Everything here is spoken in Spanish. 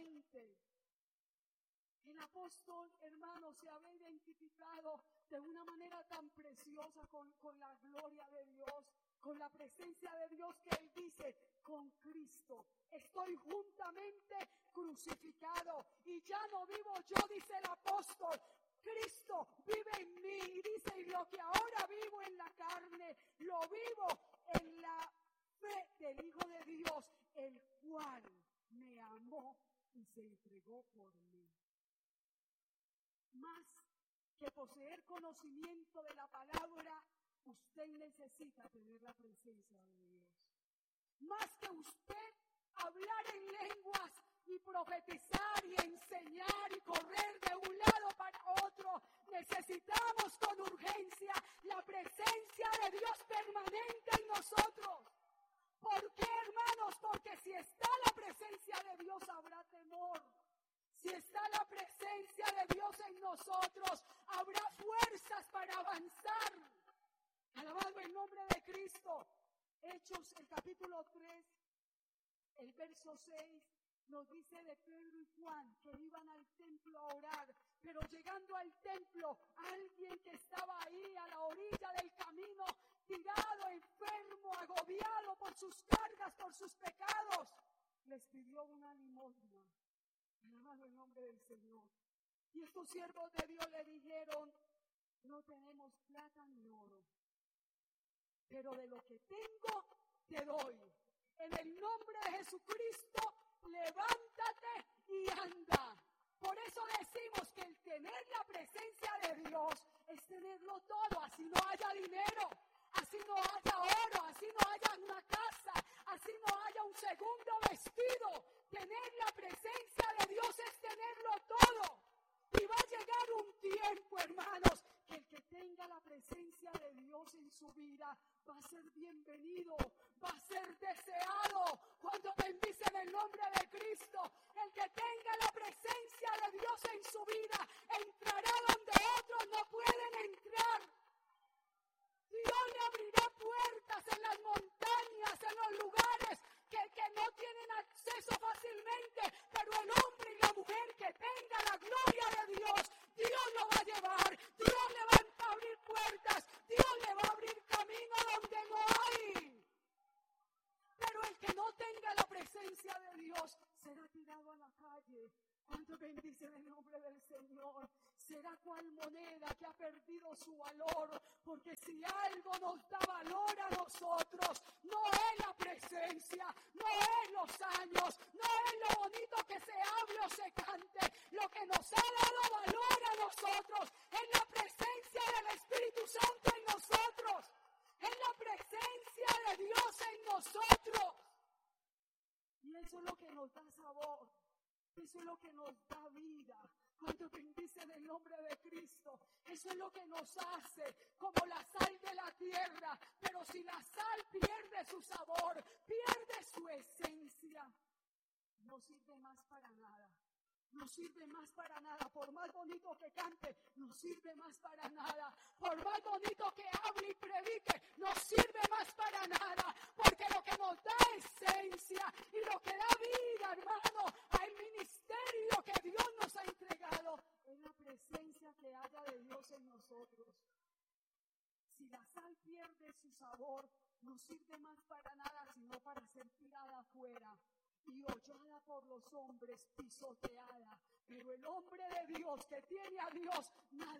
presente. El apóstol, hermano, se había identificado de una manera tan preciosa con la gloria de Dios, con la presencia de Dios, que él dice: con Cristo estoy juntamente crucificado y ya no vivo yo, dice el apóstol, Cristo vive en mí. Y dice: y lo que ahora vivo en la carne, lo vivo en la fe del Hijo de Dios, el cual me amó y se entregó por mí. Más que poseer conocimiento de la palabra, usted necesita tener la presencia de Dios. Más que usted hablar en lenguas y profetizar y enseñar y correr de un lado para otro, necesitamos con urgencia la presencia de Dios permanente en nosotros. ¿Por qué, hermanos? Porque si está la presencia de Dios, habrá temor. Si está la presencia de Dios en nosotros, habrá fuerzas para avanzar. Alabado el nombre de Cristo. Hechos, el capítulo 3, el verso 6, nos dice de Pedro y Juan que iban al templo a orar, pero llegando al templo, alguien que estaba ahí a la orilla del camino, tirado, enfermo, agobiado por sus cargas, por sus pecados, les pidió una limosna. Alabado el nombre del Señor. Y estos siervos de Dios le dijeron: no tenemos plata ni oro, pero de lo que tengo te doy. En el nombre de Jesucristo, levántate y anda. Por eso decimos que el tener la presencia de Dios es tenerlo todo, así no haya dinero, así no haya oro, así no haya una casa, así no haya un segundo vestido. Tener la presencia de Dios es tenerlo todo. Y va a llegar un tiempo, hermanos, que el que tenga la presencia de Dios en su vida va a ser bienvenido, va a ser deseado. Cuando bendicen el nombre de Cristo, el que tenga la presencia de Dios en su vida entrará donde otros no pueden entrar. Dios le abrirá puertas en las montañas, en los lugares que no tienen acceso fácilmente, pero el hombre y la mujer que tenga la gloria de Dios, Dios lo va a llevar, Dios le va a abrir puertas, Dios le va a abrir camino donde no hay. Pero el que no tenga la presencia de Dios será tirado a la calle. Cuando bendicen el nombre del Señor, será cual moneda que ha perdido su valor, porque si algo nos da valor a nosotros, no es la presencia, no es los años, no es lo bonito que se hable o se cante. Lo que nos ha dado valor a nosotros es la presencia del Espíritu Santo en nosotros, es la presencia de Dios en nosotros. Y eso es lo que nos da sabor. Eso es lo que nos da vida. Cuando bendicen el nombre de Cristo, eso es lo que nos hace como la sal de la tierra. Pero si la sal pierde su sabor, pierde su esencia, no sirve más para nada. No sirve más para nada. Por más bonito que cante, no sirve más para nada. Por más bonito que hable y predique, no sirve más para nada. Porque lo que nos da esencia y lo que da vida, hermano, al ministerio que Dios nos ha entregado, es la presencia que haya de Dios en nosotros. Si la sal pierde su sabor, no sirve más para nada, sino para ser tirada afuera y hollada por los hombres, pisoteada. Pero el hombre de Dios que tiene a Dios, nadie